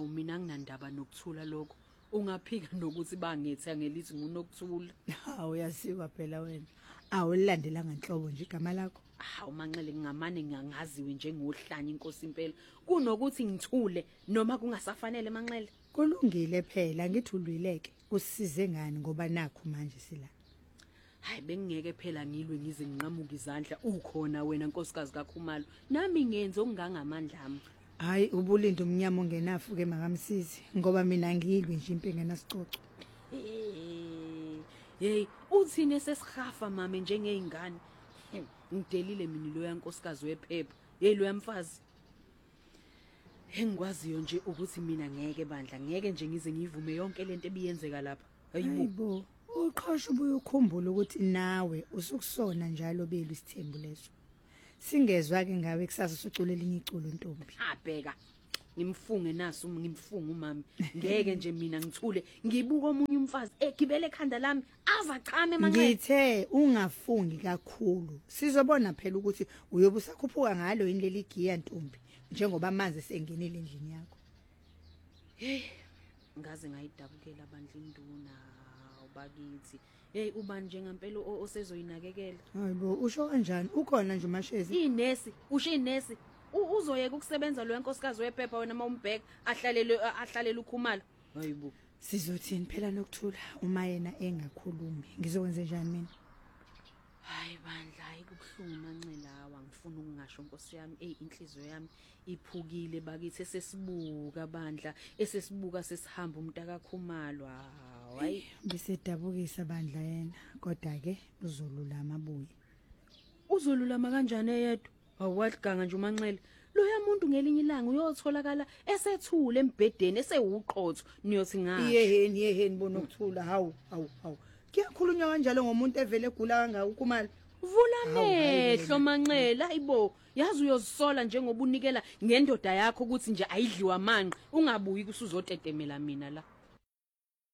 Hawu mina nginandaba nokuthula lokho. Ungaphika nokuthi bangethe ngelithi ngunokuthula. Hawu yasiwa phela wena. Awulandelanga inhlobo nje igama lakho. Hawu Manxele ngingamane ngiyangaziwe njengohlanya inkosi impela. Kunokuthi ngithule noma kungasafanele Manxele. Kulungile phela ngithi ulwileke. Kusisize ngani ngoba nakho manje sila. Hayi bengingeke phela ngilwe ngize nginqamuka izandla ukhona wena nkosikazi kaKhumalo. Nami ngenze okungangamandla ami. Hayi ubulinda umnyama ongenafu ke makamsizi ngoba mina ngilwe nje impilo ngenasicoco. Hey, uthini sesihafa mama njengeingane? Ngidelile mina lo yankosikazi wephepha. Hey lo yamfazi. Engikwaziyo nje ukuthi mina ngeke bandla, ngeke nje ngize ngivume yonke lento ebiyenzeka lapha. Hayibo, uqhosha ubuye ukhumbula ukuthi nawe usukusona njalo belu isithembu leso. Singezwa ke ngawe kusasa usucula elinye iculo ntombi. Bheka. Ngimfunge naso ngimfunga umama. Ngeke nje mina ngithule ngibuka omunye umfazi egibele ekhanda lami azachame Manxele. Ngithe ungafungi kakhulu. Sizobona phela ukuthi uyobe usakhuphuka ngalo yini leli giya ntombi njengoba amanzi sengenile endlini yakho. Hey, ngaze ngayidabukela bandla induna ubakithi. Hey ubani njengempela osezoyinakekela. Hayibo usho kanjani? Ukhona nje umashezi. Inesi, usho inesi. Uzoyeka ukusebenza lo yankosikazi wephepha wena mawumbheka ahlalele uKhumalo. Hayibo. Sizothini phela nokuthula uma yena engakhulumi. Ngizokwenza njani mina? Hayi bandla ayikubuhlungu Manxele lawa ngifuna ukungasho Nkosi yami inhliziyo yami iphukile bakithi esesibuka bandla esesibuka sesihamba umntaka Khumalo hayi bisedabukisa bandla yena kodwa ke uzolulama abuye. Uzolulama kanjani eyedwa? Awuwaliganga nje uManxele. Loya muntu ngelinye ilanga uyotholakala esethule embhedeni esewuqotho niyothi ngathi. Yeheni bona ukuthula hawu. Kuyakhulunywa kanjalo ngomuntu evele egula kangaka uKhumalo. Vula amehlo Manxele hayibo yazi uyozisola njengoba unikela ngendoda yakho ukuthi nje ayidliwa amanqe ungabuyi kusuzotetemela mina la.